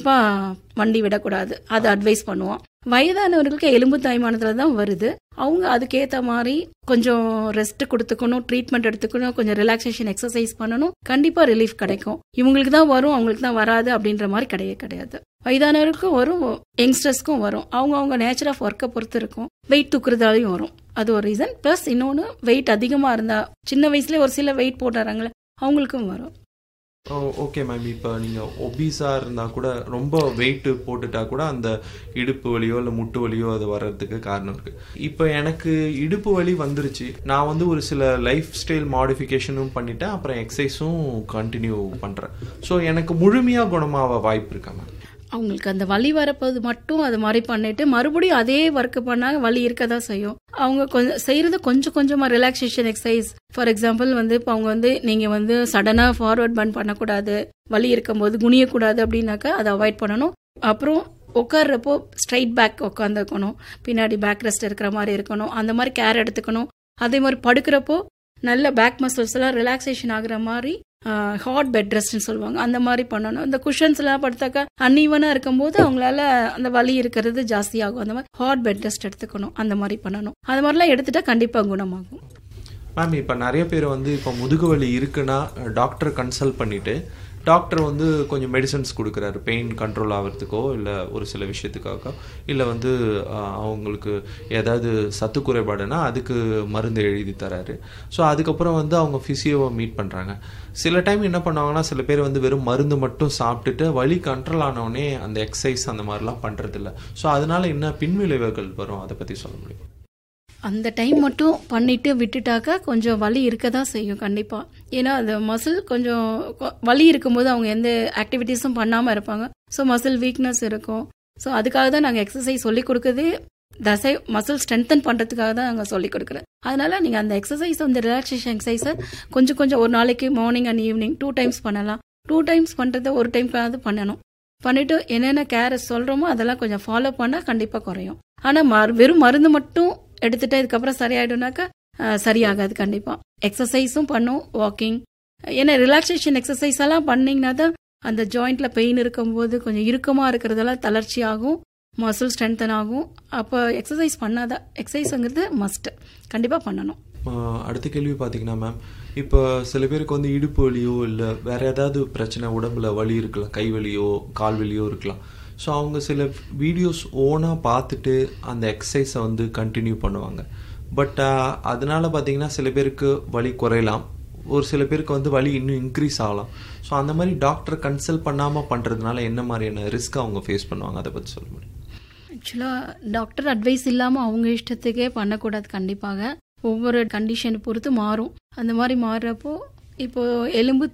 கண்டிப்பா வண்டி விடக்கூடாது, அது அட்வைஸ் பண்ணுவோம். வயதானவர்களுக்கு எலும்பு தேய்மானத்துல தான் வருது. அவங்க அதுக்கேற்ற மாதிரி கொஞ்சம் ரெஸ்ட் கொடுத்துக்கணும், ட்ரீட்மெண்ட் எடுத்துக்கணும், கொஞ்சம் ரிலாக்ஸேஷன் எக்ஸசைஸ் பண்ணணும். கண்டிப்பா ரிலீஃப் கிடைக்கும். இவங்களுக்கு தான் வரும், அவங்களுக்கு தான் வராது அப்படின்ற மாதிரி கிடையாது. வயதானவருக்கும் வரும், யங்ஸ்டர்ஸ்க்கும் வரும். அவங்க நேச்சர் ஆஃப் ஒர்க்கை பொறுத்து இருக்கும். வெயிட் தூக்குறதாலையும் வரும், அது ஒரு ரீசன். பிளஸ் இன்னொன்று, வெயிட் அதிகமா இருந்தா, சின்ன வயசுல ஒரு சில வெயிட் போடுறாங்களே அவங்களுக்கும் வரும். ஓகே மேம், இப்போ நீங்கள் ஒபீஸாக இருந்தால் கூட ரொம்ப வெயிட்டு போட்டுட்டா கூட அந்த இடுப்பு வலியோ இல்லை முட்டு வலியோ அது வர்றதுக்கு காரணம் இருக்குது. இப்போ எனக்கு இடுப்பு வலி வந்துருச்சு, நான் வந்து ஒரு சில லைஃப் ஸ்டைல் மாடிஃபிகேஷனும் பண்ணிட்டேன், அப்புறம் எக்ஸசைஸும் கண்டினியூ பண்ணுறேன். ஸோ எனக்கு முழுமையாக குணமாக வாய்ப்பு இருக்கா மேம்? அவங்களுக்கு அந்த வலி வரப்போது மட்டும் அது மாதிரி பண்ணிட்டு மறுபடியும் அதே ஒர்க் பண்ணாங்க, வலி இருக்கதான் செய்யும். அவங்க கொஞ்சம் செய்யறது கொஞ்சம் கொஞ்சமா ரிலாக்ஸேஷன் எக்ஸசைஸ். ஃபார் எக்ஸாம்பிள் வந்து இப்போ அவங்க வந்து நீங்க வந்து சடனா ஃபார்வர்ட் பர்ன் பண்ணக்கூடாது, வலி இருக்கும்போது குனியக்கூடாது அப்படின்னாக்கா அதை அவாய்ட் பண்ணணும். அப்புறம் உட்கார்றப்போ ஸ்ட்ரைட் பேக் உட்காந்துக்கணும், பின்னாடி பேக் ரெஸ்ட் இருக்கிற மாதிரி இருக்கணும், அந்த மாதிரி கேர் எடுத்துக்கணும். அதே மாதிரி படுக்கிறப்போ நல்ல பேக் மசில்ஸ் எல்லாம் ரிலாக்ஸேஷன் ஆகுற மாதிரி ஹாட் பெட் ரெஸ்ட்னு சொல்லுவாங்க, அந்த மாதிரி பண்ணணும். இந்த குஷன்ஸ் எல்லாம் படுத்தாக்கா அன்ஈவனா இருக்கும்போது அவங்களால அந்த வலி இருக்கிறது ஜாஸ்தி ஆகும். அந்த மாதிரி ஹாட் பெட் ரெஸ்ட் எடுத்துக்கணும், அந்த மாதிரி பண்ணணும். அந்த மாதிரிலாம் எடுத்துட்டா கண்டிப்பா குணமாகும். மேம், இப்போ நிறைய பேர் வந்து இப்போ முதுகு வலி இருக்குன்னா டாக்டரை கன்சல்ட் பண்ணிட்டு டாக்டர் வந்து கொஞ்சம் மெடிசன்ஸ் கொடுக்குறாரு, பெயின் கண்ட்ரோல் ஆகிறதுக்கோ இல்லை ஒரு சில விஷயத்துக்காக, இல்லை வந்து அவங்களுக்கு ஏதாவது சத்து குறைபாடுனா அதுக்கு மருந்து எழுதி தராரு. ஸோ அதுக்கப்புறம் வந்து அவங்க ஃபிசியோவை மீட் பண்ணுறாங்க. சில டைம் என்ன பண்ணுவாங்கன்னா, சில பேர் வந்து வெறும் மருந்து மட்டும் சாப்பிட்டுட்டு வலி கண்ட்ரோல் ஆனவுடனே அந்த எக்ஸசைஸ் அந்த மாதிரிலாம் பண்ணுறதில்ல. ஸோ அதனால என்ன பின்விளைவுகள் வரும், அதை பற்றி சொல்ல முடியும்? அந்த டைம் மட்டும் பண்ணிட்டு விட்டுட்டாக்கா கொஞ்சம் வலி இருக்க தான் செய்யும் கண்டிப்பா. ஏன்னா அந்த மசில் கொஞ்சம் வலி இருக்கும்போது அவங்க எந்த ஆக்டிவிட்டீஸும் பண்ணாமல் இருப்பாங்க. ஸோ மசில் வீக்னஸ் இருக்கும். ஸோ அதுக்காக தான் நாங்கள் எக்ஸசைஸ் சொல்லிக் கொடுக்குறது, தசை மசில் ஸ்ட்ரென்தன் பண்ணுறதுக்காக தான் நாங்கள் சொல்லிக் கொடுக்குறோம். அதனால நீங்கள் அந்த எக்ஸசைஸ் அந்த ரிலாக்ஸேஷன் எக்ஸசைஸை கொஞ்சம் கொஞ்சம் ஒரு நாளைக்கு மார்னிங் அண்ட் ஈவினிங் 2 times பண்ணலாம். 2 times பண்ணுறத ஒரு டைம்க்காவது பண்ணணும். பண்ணிட்டு என்னென்ன கேர் சொல்கிறோமோ அதெல்லாம் கொஞ்சம் ஃபாலோ பண்ணால் கண்டிப்பாக குறையும். ஆனால் வெறும் மருந்து மட்டும் எடுத்துட்டு இதுக்கப்புறம் சரியாயிடும்னாக்கா சரியாகாது. கண்டிப்பாக எக்ஸசைஸும் பண்ணும், வாக்கிங். ஏன்னா ரிலாக்ஸேஷன் எக்ஸசைஸ் எல்லாம் பண்ணிங்கன்னா தான் அந்த ஜாயிண்ட்ல பெயின் இருக்கும்போது கொஞ்சம் இறுக்கமாக இருக்கிறதெல்லாம் தளர்ச்சி ஆகும், மசில் ஸ்ட்ரென்தன் ஆகும். அப்போ எக்ஸசைஸ் பண்ணாதான், எக்ஸசைஸுங்கிறது மஸ்ட், கண்டிப்பாக பண்ணணும். அடுத்த கேள்வி பார்த்தீங்கன்னா மேம், இப்போ சில பேருக்கு வந்து இடுப்பு வலியோ இல்லை வேற ஏதாவது பிரச்சனை உடம்புல வலி இருக்கலாம், கை வலியோ கால் வலியோ இருக்கலாம். ஸோ அவங்க சில வீடியோஸ் ஓனாக பார்த்துட்டு அந்த எக்ஸசைஸை வந்து கண்டினியூ பண்ணுவாங்க. பட் அதனால பார்த்தீங்கன்னா சில பேருக்கு வலி குறையலாம், ஒரு சில பேருக்கு வந்து வலி இன்னும் இன்க்ரீஸ் ஆகலாம். ஸோ அந்த மாதிரி டாக்டரை கன்சல்ட் பண்ணாமல் பண்ணுறதுனால என்ன மாதிரியான ரிஸ்க் அவங்க ஃபேஸ் பண்ணுவாங்க, அதை பற்றி சொல்ல முடியும்? ஆக்சுவலாக டாக்டர் அட்வைஸ் இல்லாமல் அவங்க இஷ்டத்துக்கே பண்ணக்கூடாது. கண்டிப்பாக ஒவ்வொரு கண்டிஷனை பொறுத்து மாறும். அந்த மாதிரி மாறுறப்போ இப்போ எலும்பு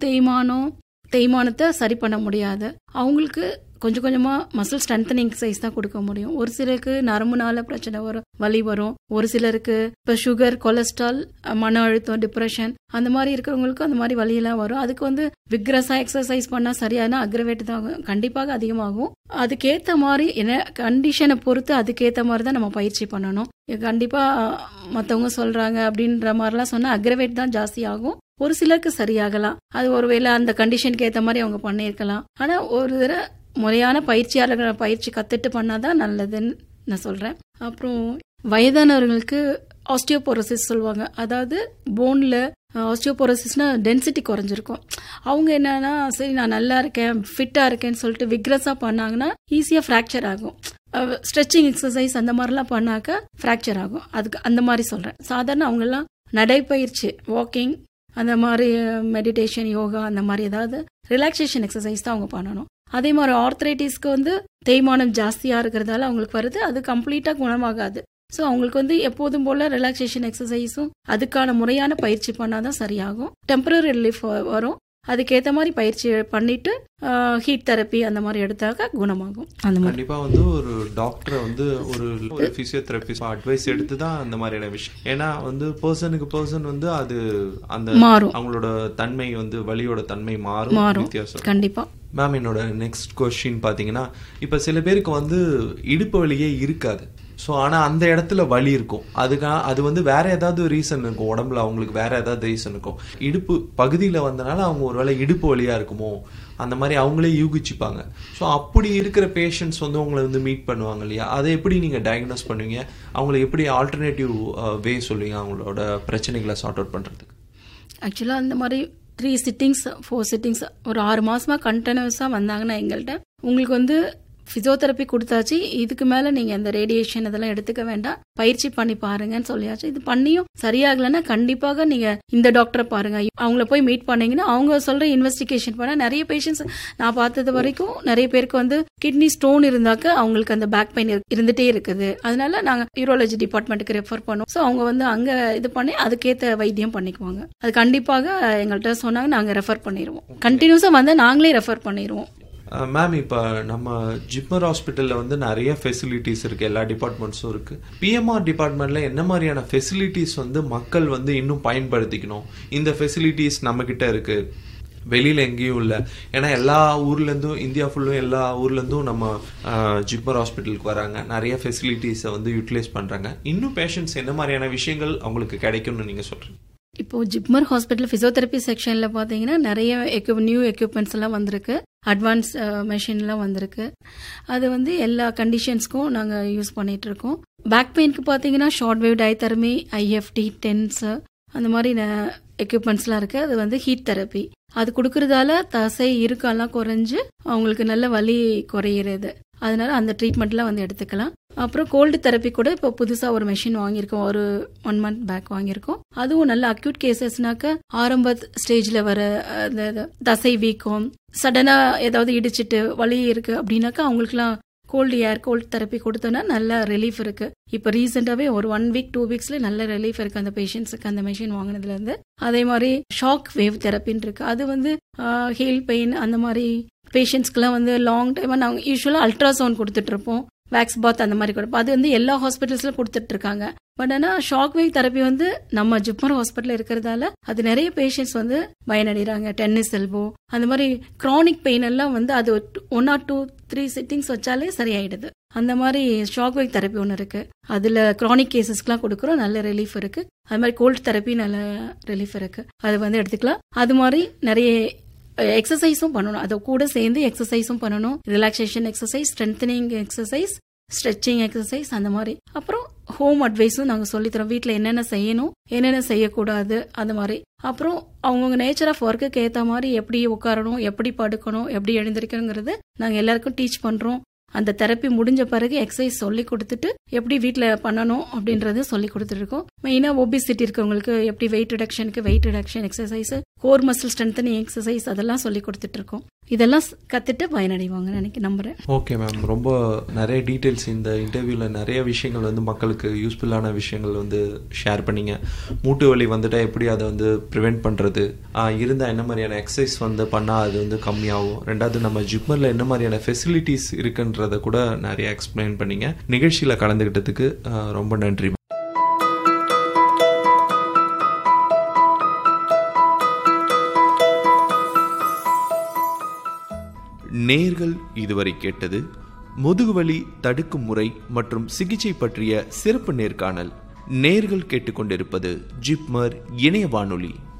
தேய்மானத்தை சரி பண்ண முடியாது. அவங்களுக்கு கொஞ்சம் கொஞ்சமாக மசில் ஸ்ட்ரென்தனிங் எக்ஸசைஸ் தான் கொடுக்க முடியும். ஒரு சிலருக்கு நரம்புனால பிரச்சனை வரும், வலி வரும். ஒரு சிலருக்கு இப்போ சுகர், கொலஸ்ட்ரால், மன அழுத்தம், டிப்ரெஷன் அந்த மாதிரி இருக்கிறவங்களுக்கு அந்த மாதிரி வலியெல்லாம் வரும். அதுக்கு வந்து விக்ரஸா எக்ஸசைஸ் பண்ணால் சரியான அக்ரவேட் தான் கண்டிப்பாக அதிகமாகும். அதுக்கேற்ற மாதிரி என்ன கண்டிஷனை பொறுத்து அதுக்கேற்ற மாதிரி தான் நம்ம பயிற்சி பண்ணணும். கண்டிப்பாக மற்றவங்க சொல்கிறாங்க அப்படின்ற மாதிரிலாம் சொன்னால் அக்ரவேட் தான் ஜாஸ்தி ஆகும். ஒரு சிலருக்கு சரியாகலாம், அது ஒருவேளை அந்த கண்டிஷனுக்கு ஏற்ற மாதிரி அவங்க பண்ணியிருக்கலாம். ஆனால் ஒரு தடவை முறையான பயிற்சியாளர்களை பயிற்சி கற்றுட்டு பண்ணாதான் நல்லதுன்னு நான் சொல்கிறேன். அப்புறம் வயதானவர்களுக்கு ஆஸ்டியோபோரோசிஸ் சொல்லுவாங்க. அதாவது போனில் ஆஸ்டியோபோரோசிஸ்னா டென்சிட்டி குறைஞ்சிருக்கும். அவங்க என்னன்னா சரி நான் நல்லா இருக்கேன், ஃபிட்டாக இருக்கேன்னு சொல்லிட்டு விக்ரஸாக பண்ணாங்கன்னா ஈஸியாக ஃப்ராக்சர் ஆகும். ஸ்ட்ரெச்சிங் எக்ஸசைஸ் அந்த மாதிரிலாம் பண்ணாக்கா ஃப்ராக்சர் ஆகும். அதுக்கு அந்த மாதிரி சொல்கிறேன். சாதாரண அவங்கெல்லாம் நடைப்பயிற்சி, வாக்கிங், அந்த மாதிரி மெடிடேஷன், யோகா அந்த மாதிரி ஏதாவது ரிலாக்ஸேஷன் எக்ஸசைஸ் தான் அவங்க பண்ணணும். அதே மாதிரி ஆர்த்ரைட்டிஸ்க்கு வந்து தேய்மானம் ஜாஸ்தியாக இருக்கிறதால அவங்களுக்கு வருது, அது கம்ப்ளீட்டாக குணமாகாது. ஸோ அவங்களுக்கு வந்து எப்போதும் போல ரிலாக்ஸேஷன் எக்ஸசைஸும் அதுக்கான முறையான பயிற்சி பண்ணாதான் சரியாகும். டெம்பரரி ரிலீஃப் வரும். அதுக்கேற்ற மாதிரி பயிற்சி பண்ணிட்டு ஹீட் தெரப்பி அந்த மாதிரி எடுத்தாக்க குணமாகும். அந்த மாதிரி கண்டிப்பாக வந்து ஒரு டாக்டரை வந்து ஒரு ஃபிசியோதெரபிஸ்ட் அட்வைஸ் எடுத்து தான் அந்த மாதிரியான விஷயம். ஏன்னா வந்து பர்சனுக்கு பர்சன் வந்து அது அந்த மாறும், அவங்களோட தன்மை வந்து வலியோட தன்மை மாறும், வித்தியாசம் கண்டிப்பா. மேம், என்னோட நெக்ஸ்ட் கொஸ்டின் பார்த்தீங்கன்னா, இப்போ சில பேருக்கு வந்து இடுப்பு வலியே இருக்காது. ஸோ ஆனால் அந்த இடத்துல வலி இருக்கும். அது வந்து வேற ஏதாவது ரீசன் இருக்கும், உடம்புல அவங்களுக்கு வேற ஏதாவது ரீசன் இருக்கும். இடுப்பு பகுதியில் வந்தனால அவங்க ஒரு வேளை இடுப்பு வலியா இருக்குமோ, அந்த மாதிரி அவங்களே யூகிச்சுப்பாங்க. ஸோ அப்படி இருக்கிற பேஷண்ட்ஸ் வந்து உங்களை வந்து மீட் பண்ணுவாங்க இல்லையா, அதை எப்படி நீங்கள் டயக்னோஸ் பண்ணுவீங்க? அவங்களை எப்படி ஆல்டர்னேட்டிவ் வே சொல்லுவீங்க அவங்களோட பிரச்சனைகளை சார்ட் அவுட் பண்ணுறதுக்கு? ஆக்சுவலாக அந்த மாதிரி 3 சிட்டிங்ஸ் 4 சிட்டிங்ஸ் ஒரு 6 மாசமாக கண்டினியூஸாக வந்தாங்கன்னா எங்கள்கிட்ட உங்களுக்கு வந்து ஃபிசியோதெரப்பி கொடுத்தாச்சு, இதுக்கு மேலே நீங்கள் அந்த ரேடியேஷன் இதெல்லாம் எடுத்துக்க வேண்டாம், பயிற்சி பண்ணி பாருங்கன்னு சொல்லியாச்சு. இது பண்ணியும் சரியாகலைன்னா கண்டிப்பாக நீங்கள் இந்த டாக்டரை பாருங்க, அவங்கள போய் மீட் பண்ணீங்கன்னா அவங்க சொல்கிற இன்வெஸ்டிகேஷன் பண்ண நிறைய பேஷண்ட்ஸ் நான் பார்த்தது வரைக்கும் நிறைய பேருக்கு வந்து கிட்னி ஸ்டோன் இருந்தாக்க அவங்களுக்கு அந்த பேக் பெயின் இருந்துகிட்டே இருக்குது. அதனால நாங்கள் யூரோலஜி டிபார்ட்மெண்ட்டுக்கு ரெஃபர் பண்ணுவோம். ஸோ அவங்க வந்து அங்கே இது பண்ணி அதுக்கேற்ற வைத்தியம் பண்ணிக்குவாங்க. அது கண்டிப்பாக எங்கள்கிட்ட சொன்னாங்க, நாங்கள் ரெஃபர் பண்ணிடுவோம். கண்டினியூஸாக வந்து நாங்களே ரெஃபர் பண்ணிடுவோம். மேம், இப்போ நம்ம ஜிப்மர் ஹாஸ்பிட்டலில் வந்து நிறைய ஃபெசிலிட்டிஸ் இருக்குது, எல்லா டிபார்ட்மெண்ட்ஸும் இருக்குது. பிஎம்ஆர் டிபார்ட்மெண்ட்டில் என்ன மாதிரியான ஃபெசிலிட்டிஸ் வந்து மக்கள் வந்து இன்னும் பயன்படுத்திக்கணும்? இந்த ஃபெசிலிட்டிஸ் நம்மக்கிட்ட இருக்குது, வெளியில் எங்கேயும் இல்லை. ஏன்னா எல்லா ஊர்லேருந்தும், இந்தியா ஃபுல்லும் எல்லா ஊர்லேருந்தும் நம்ம ஜிப்மர் ஹாஸ்பிட்டலுக்கு வராங்க, நிறைய ஃபெசிலிட்டிஸை வந்து யூட்டிலைஸ் பண்ணுறாங்க. இன்னும் பேஷண்ட்ஸ் என்ன மாதிரியான விஷயங்கள் அவங்களுக்கு கிடைக்கும்னு நீங்கள் சொல்கிறீங்க? இப்போ ஜிப்மர் ஹாஸ்பிட்டல் ஃபிசியோதெரப்பி செக்ஷனில் பார்த்தீங்கன்னா நிறைய நியூ எக்யூப்மெண்ட்ஸ் எல்லாம் வந்திருக்கு, அட்வான்ஸ் மெஷின்லாம் வந்திருக்கு. அது வந்து எல்லா கண்டிஷன்ஸ்க்கும் நாங்கள் யூஸ் பண்ணிட்டு இருக்கோம். பேக் பெயினுக்கு பார்த்தீங்கன்னா ஷார்ட் வேவ் டயதெரமி, ஐஎஃப்டி, டென்ஸ் அந்த மாதிரி எக்யூப்மெண்ட்ஸ்லாம் இருக்குது. அது வந்து ஹீட் தெரப்பி, அது கொடுக்கறதால தசை இருக்கலாம் குறைஞ்சு அவங்களுக்கு நல்ல வலி குறையிறது. அதனால அந்த ட்ரீட்மெண்ட்லாம் வந்து எடுத்துக்கலாம். அப்புறம் கோல்டு தெரப்பி கூட இப்போ புதுசாக ஒரு மெஷின் வாங்கியிருக்கோம், ஒரு 1 மந்த் பேக் வாங்கியிருக்கோம். அதுவும் நல்ல அக்யூட் கேசஸ்னாக்க ஆரம்ப ஸ்டேஜில் வர அந்த தசை வீக்கம், சடனாக ஏதாவது இடிச்சிட்டு வலி இருக்கு அப்படின்னாக்கா அவங்களுக்குலாம் கோல்டு தெரப்பி கொடுத்தோன்னா நல்ல ரிலீஃப் இருக்கு. இப்போ ரீசெண்டாகவே ஒரு 1 வீக் 2 வீக்ஸ்ல நல்ல ரிலீஃப் இருக்கு அந்த பேஷண்ட்ஸுக்கு அந்த மெஷின் வாங்கினதுலேருந்து. அதே மாதிரி ஷாக் வேவ் தெரப்பின்னு இருக்கு, அது வந்து ஹீல் பெயின் அந்த மாதிரி பேஷண்ட்ஸ்க்குலாம் வந்து லாங் டைமாக நாங்கள் யூஸ்வலாக அல்ட்ராசவுண்ட் கொடுத்துட்டு இருப்போம், வேக்ஸ் பாத் அந்த மாதிரி கொடுப்போம். அது வந்து எல்லா ஹாஸ்பிட்டல்ஸ்ல கொடுத்துட்டு இருக்காங்க. பட் ஆனால் ஷாக் வேவ் தெரப்பி வந்து நம்ம ஜிப்மர் ஹாஸ்பிட்டல் இருக்கிறதால அது நிறைய பேஷண்ட்ஸ் வந்து பயனடைகிறாங்க. டென்னிஸ் எல்போ அந்த மாதிரி கிரானிக் பெயின் எல்லாம் வந்து அது 1 or 2 3 சிட்டிங்ஸ் வச்சாலே சரியாயிடுது. அந்த மாதிரி ஷாக் வேவ் தெரப்பி ஒன்று இருக்கு, அதில் கிரானிக் கேசஸ்க்குலாம் கொடுக்குறோம், நல்ல ரிலீஃப் இருக்கு. அது மாதிரி கோல்டு தெரப்பி நல்ல ரிலீஃப் இருக்கு, அது வந்து எடுத்துக்கலாம். அது மாதிரி நிறைய எக்ஸசைஸும் பண்ணணும், அதை கூட சேர்ந்து எக்ஸசைஸும் பண்ணணும். Relaxation exercise, strengthening exercise, stretching exercise அந்த மாதிரி. அப்புறம் ஹோம் அட்வைஸும் நாங்கள் சொல்லித்தரோம், வீட்டில் என்னென்ன செய்யணும் என்னென்ன செய்யக்கூடாது அந்த மாதிரி. அப்புறம் அவங்கவுங்க நேச்சர் ஆஃப் ஒர்க்குக்கு ஏற்ற மாதிரி எப்படி உட்காரணும், எப்படி படுக்கணும், எப்படி எழுந்திருக்கணுங்கிறது நாங்கள் எல்லாருக்கும் டீச் பண்ணுறோம். அந்த தெரப்பி முடிஞ்ச பிறகு எக்ஸசைஸ் சொல்லி கொடுத்துட்டு எப்படி வீட்டில் பண்ணணும் அப்படின்றத சொல்லி கொடுத்துருக்கோம். மெயினாக ஒபிசிட்டி இருக்கவங்களுக்கு எப்படி wait reduction exercise, core muscle strengthening exercise அதெல்லாம் சொல்லி கொடுத்துட்டு இருக்கோம். இதெல்லாம் கற்றுட்டு பயனடைவாங்க நம்புறேன். ஓகே மேம், ரொம்ப நிறைய டீட்டெயில்ஸ் இந்த இன்டர்வியூவில் நிறைய விஷயங்கள் வந்து மக்களுக்கு யூஸ்ஃபுல்லான விஷயங்கள் வந்து ஷேர் பண்ணிங்க. மூட்டு வலி வந்துட்டால் எப்படி அதை வந்து ப்ரிவெண்ட் பண்ணுறது, இருந்தால் என்ன மாதிரியான எக்ஸசைஸ் வந்து பண்ணால் அது வந்து கம்மியாகும், ரெண்டாவது நம்ம ஜிப்மரில் என்ன மாதிரியான ஃபெசிலிட்டிஸ் இருக்குன்றதை கூட நிறைய எக்ஸ்பிளைன் பண்ணிங்க. நிகழ்ச்சியில் கலந்துக்கிட்டதுக்கு ரொம்ப நன்றி. நேர்கள் இதுவரை கேட்டது முதுகுவலி தடுக்கும் முறை மற்றும் சிகிச்சை பற்றிய சிறப்பு நேர்காணல். நேர்கள் கேட்டுக்கொண்டிருப்பது ஜிப்மர் இணைய வானொலி.